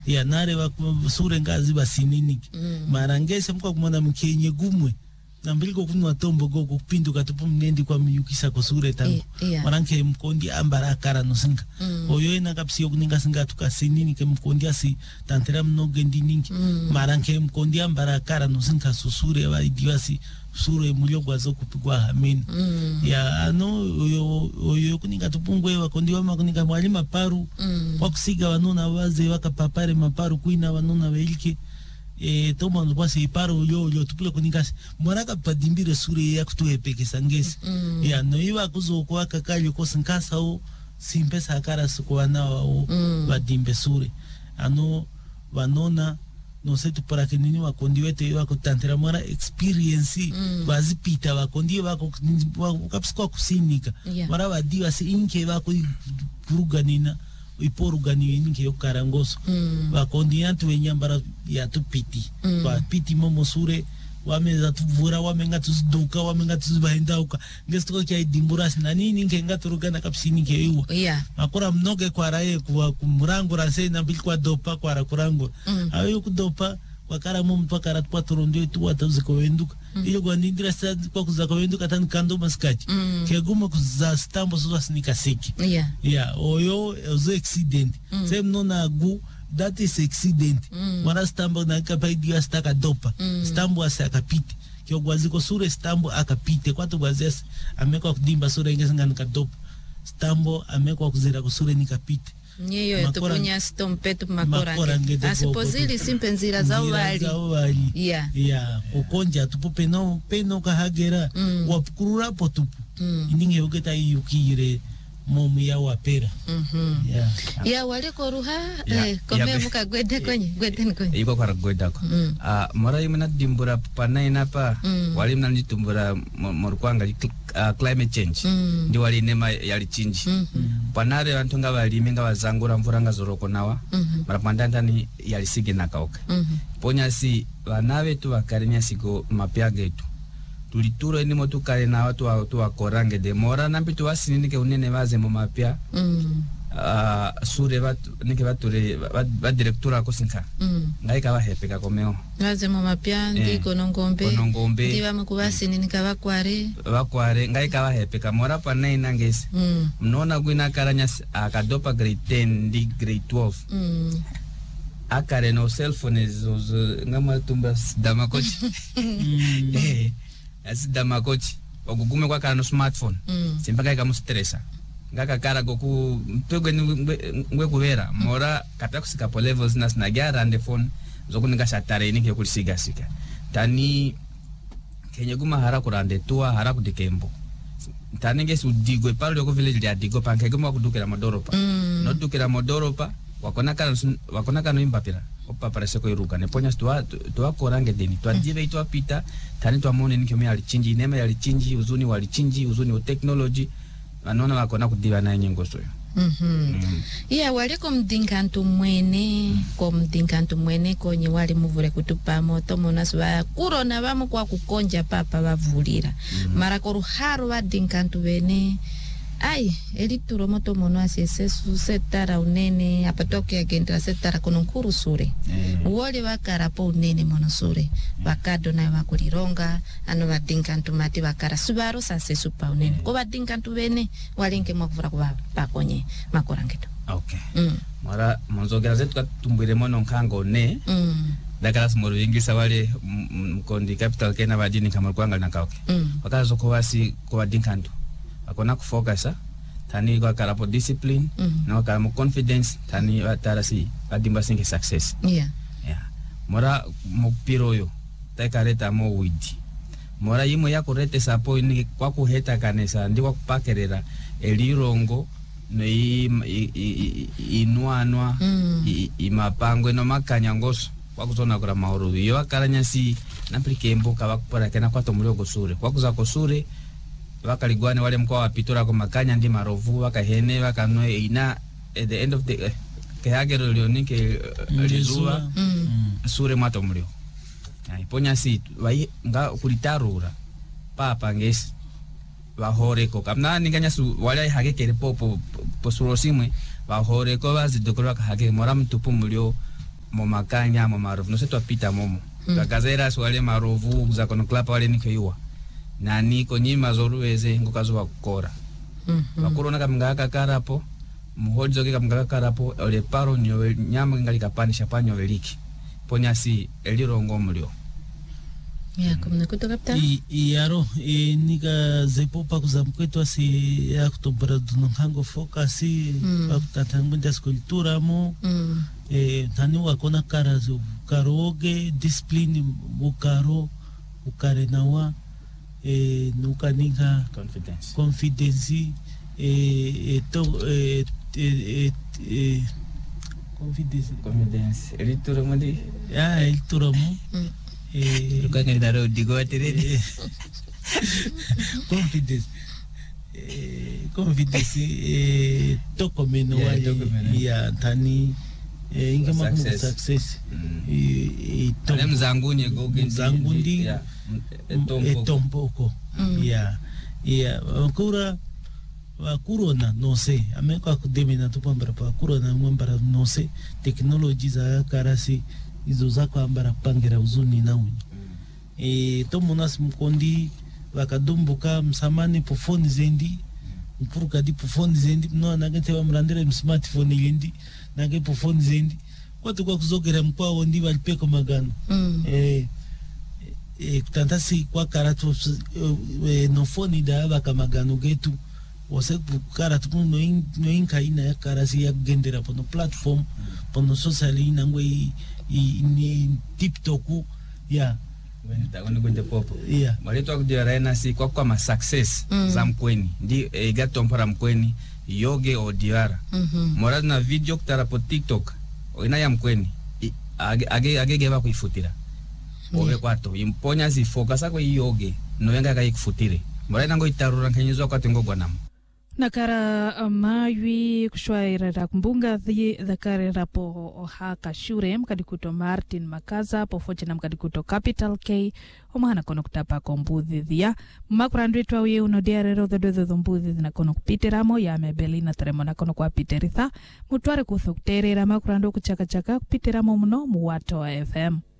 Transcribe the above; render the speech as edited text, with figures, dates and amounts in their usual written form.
ya nare wa sure ngazi basinini marangese mko kumona mkenye gumwe na mbiliko kunwa tombo go kupinduka tupu mnendi kwa miyukisa kusure tangu maranke mkondi ambara kara nusinga oyo ina kapsi yokuninga singa tukasinini ke mkondi asi tantera mnoge ndiningi maranke mkondi ambara kara nusinga susure wa idiwasi sure mulio gwazo kupigwa hamini ya ano oyo kuninga tupungwe wakondi wa makuninga mwalima paru wakusiga wanuna waze wakapapare maparu kuina wanuna weilike toma ndo kwasi iparo yo tupule kunikasi mwaraka padimbire sure ya kutuwe peke sangesi ya no iwa kuzo kwa kakali ko sinkasa o simpesa akara suko na o badimbe sure ano wanona no setu para que nini wakondi wete wako tantera mara experience bazipita wakondi wako kapsko kusinika mara wadiwa si inke wako kuruganina iporugani ninge yokarangoso bakondi yantu wenyambara ya tupiti ba piti momo sure wameza tuvura wamenga tuziduka wamenga tuzibahindauka ngesto kya idimburasi na nini ngenga turugana kapsini ngeyo akora mnoge kwa rae kwa kumurango rase na bilkwa dopa kwa kurango ayo kudopa kwa kara momo pakara kwa turondio tu wataziko wenduka iyo kwa nindira sa kwa kuzako wenduka tan kando maskati keguma kuza stambo sura sinika seki oyo ozo accident sem nona gu that is accident mara stambo na kapaidi astaka dopa stambo asakapite kyo gwaziko sura stambo akapite kwa tugwazes amekwa kudimba sura ingesinga nikadopa stambo amekwa kuzira kusura nikapite nyeyo tuponya stompetu makorange asipozili simpenzira za wali ukonja tupo peno kahagera wapukurura potupu ininge yogeta yukire momu ya wapera ya wale koruha kome muka gwede konye iko kwa gweda ko mara yimna dimbura pana inapa wali mna nditumbura morkwanga climate change ndi wali nema yali change panare vantonga valimi nga vazangura mvura nga zoroko nawa mara pandandani yali sige nakauka ponya si vana vetu vakarinya siko mapya getu tulituro eni motukale na watu wakorange demora nambi tuwasinike unene vaze mu mapya sure vatu nike vature va directora kusinka ngai kava hepeka komeo vaze mu mapya ndi konongombe ndi vamukuvasinike vakware ngai kava hepeka mora pana inangesi mnona kuina karanya akadopa grade 10 ndi grade 12 akare no cell phone ngama tumba damakochi asida makochi okugume kwa kana no smartphone simpaka ikamu stressa ngaka kara goku mpegwe ngwe kubera mora katakusika po levels na snagara and the phone zokuninga shatare nike kulisiga sika tani kenye guma hara kurande tua hara kudikembo tani ngesu digwe palo yoko village ya digo panke guma kudukira modoropa no dukira modoropa wakona kana imbapira opa parece ko iruka ne ponya tua korange deni tua jive tua pita tani tua mone nikyo me alichinji inema yalichinji uzuni walichinji uzuni wa technology anona wakona kudiva na nyengoso yo wale komdinkantu mwene konye wali muvure kutupa moto monaswa kurona vamu kwa kukonja papa vavulira mara koruharo wa dinkantu bene ai elituro moto mono asese su setara unene apatoke agendra setara kononkuru sure wole wakara po unene mono sure wakado na wakulironga ano badinkantu mati wakara subaro sase supa unene ko badinkantu bene walinke mwakuvura kuba pakonye makorangeto mara monzogera zetu katumbwire mono nkango ne dakala smoro ingisa wale mkondi capital kena badini kama kwanga na kauke wakazo ko wasi ko badinkantu akona kufocus tani kwa karapo discipline na kwa confidence tani watarasi adimba singe success mora mupiro yo takareta mo widi mora yimo yako rete sapo ni kwa kuheta kanesa ndi kwa kupakerera elirongo no inuanwa imapangwe no makanyangoso kwa kuzona kura mahoro yo akaranya si namplikembo kabakupora kena kwa tomulio gosure kwa kuza kosure wakaligwane wale mkoa wapitura kwa makanya ndi marovu wakahene wakanwe ina at the end of the kehagero lionike lizua sure mato mulio iponya si wai nga kulitarura papa ngesi wahore ko kamna ninganya su wale hagekere popo posuro simwe wahore ko bazidokora kahage mora mtupu mulio momakanya marovu no setu apita momo kakazera swale marovu za kono klapa wale nikoiwa na niko nyima zoruweze ngokazo bakora bakorona kamngaka karapo muhodzo ke kamngaka karapo ole paro nyo nyama ngali kapanisha panyo veliki ponyasi elirongo mulio ya kumna kutoka pta yaro nika zepopa kuzamkwetu asi ya kutombora dunongango focus pakutatangunda skulptura mo tani wakona karazo karoge discipline bukaro ukarenawa nukaninga confidence confidence elitura mandi ya elitura mo Luka ngidaro digo atere confidence toko meno ya tani inga makumu success ale mzangunye goge mzangundi etompoko ya wakurona no se ameka kudemina tupambara pa kurona mwambara no se technology za karasi izo zako ambara pangira uzuni na unyo tomunas mkondi wakadumbuka msamani po phone zendi mpuruka di po phone zendi no nagete wa mrandere smartphone yendi nage po phone zendi kwatu kwa kuzogera mkwao ndi walipeko magano kutantasi kwa karatu no phone da baka magano getu wose karatu no inka ina ya karasi ya gendera pono platform pono social ina ngwe ni TikTok ya wenda kunje popo malito akudira ina si kwa ma success za mkweni ndi gatompara mkweni yoge odiara morad na video kutara po TikTok ina ya mkweni age geba kuifutira obe kwato imponya zi focus kwa yoge no yenga kai kufutire morad nango itarura kanyizo kwa tengo gwanam nakara maywi kushwaira kumbunga dhakare rapo ohaka shure mkadikuto Martin Makaza pofoche na mkadikuto Capital K omahana kono kutapa kombuthi dhia makurandwitwa uye unodiarero dhodo mbuthi dhina kono kupitiramo ya mebelina teremona kono kwa piteritha mutware kuthokuterera makurando kuchaka kupitiramo mno muwato wa FM